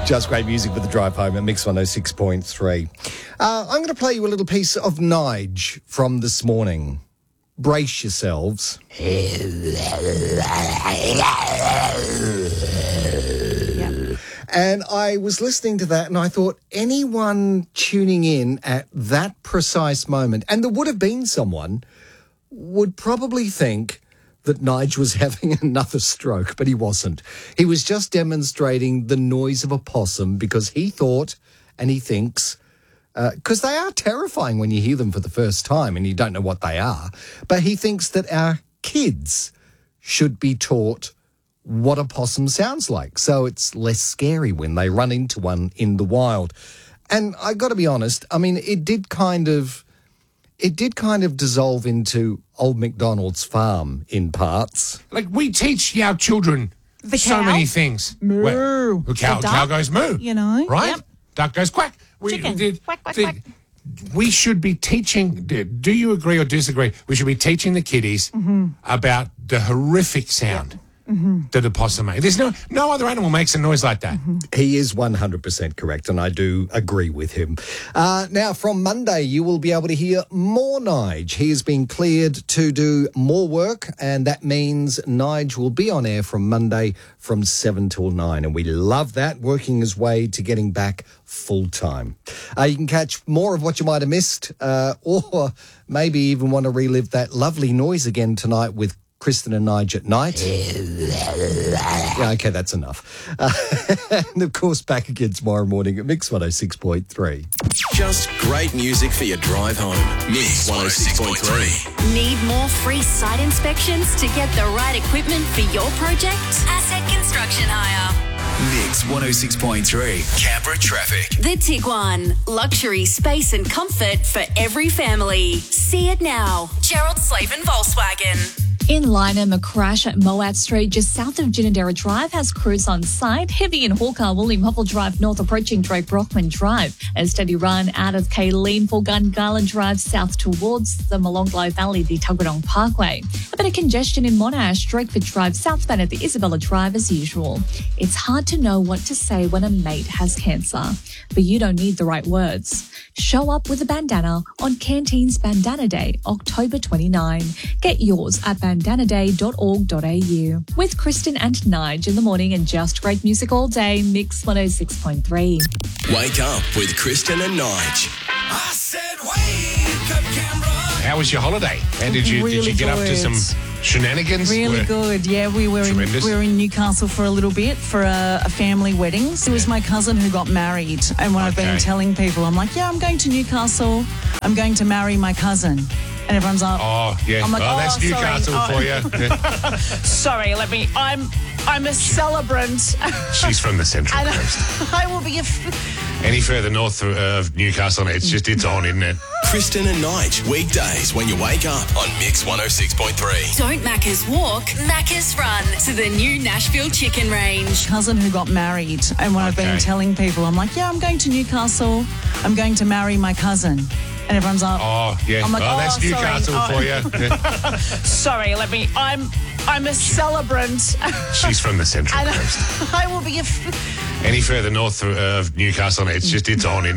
Just great music with the drive home at Mix 106.3. I'm going to play you a little piece of Nige from this morning. Brace yourselves. And I was listening to that and I thought anyone tuning in at that precise moment, and there would have been someone, would probably think that Nige was having another stroke, but he wasn't. He was just demonstrating the noise of a possum because he thought, and he thinks, because they are terrifying when you hear them for the first time and you don't know what they are, but he thinks that our kids should be taught what a possum sounds like, so it's less scary when they run into one in the wild. And I got to be honest, I mean, it did kind of dissolve into Old MacDonald's farm in parts. Like, we teach our children so many things. Moo. Cow goes moo. You know. Right? Yep. Duck goes quack. Chicken. Quack, quack, quack. We should be teaching, do you agree or disagree? We should be teaching the kiddies about the horrific sound that a possum makes. There's no other animal makes a noise like that. He is 100% correct, and I do agree with him. Now, from Monday, you will be able to hear more Nige. He has been cleared to do more work, and that means Nige will be on air from Monday from 7 till 9, and we love that, working his way to getting back full-time. You can catch more of what you might have missed, or maybe even want to relive that lovely noise again tonight with Kristen and Nige at night. Yeah, okay, that's enough. And, of course, back again tomorrow morning at Mix 106.3. Just great music for your drive home. Mix 106.3. Need more free site inspections to get the right equipment for your project? Asset Construction Hire. Mix 106.3. Canberra traffic. The Tiguan. Luxury, space and comfort for every family. See it now. Gerald Slavin Volkswagen. In Lynham, a crash at Moat Street just south of Ginninderra Drive has crews on site. Heavy in Hawker, William Huffle Drive north approaching Drake Brockman Drive. A steady run out of Kayleen for Gungahlin Drive south towards the Molonglo Valley, the Tuggeranong Parkway. A bit of congestion in Monash, Drakeford Drive southbound at the Isabella Drive as usual. It's hard to know what to say when a mate has cancer, but you don't need the right words. Show up with a bandana on Canteen's Bandana Day, October 29. Get yours at bandanaday.org.au. With Kristen and Nige in the morning and just great music all day, Mix 106.3. Wake up with Kristen and Nige. I said wake up, Canberra. How was your holiday? And did you get up to some shenanigans? Really good. Yeah, we were in Newcastle for a little bit for a family wedding. It was my cousin who got married, and when I've been telling people, I'm like, yeah, I'm going to Newcastle. I'm going to marry my cousin. And everyone's like, oh, yeah. I'm like, that's Newcastle for you. Sorry, I'm a celebrant. She's from the Central Coast. I will be Any further north of Newcastle, it's on, isn't it? Kristen and Nige, weekdays when you wake up on Mix 106.3. Don't Macca's walk, Macca's run to the new Nashville Chicken Range. Cousin who got married, and when I've been telling people, I'm like, yeah, I'm going to Newcastle. I'm going to marry my cousin. And everyone's like, oh, yeah. I'm like, that's Newcastle for you. Sorry, I'm a celebrant. She's from the Central Coast. I will be Any further north of Newcastle, it's on, isn't it?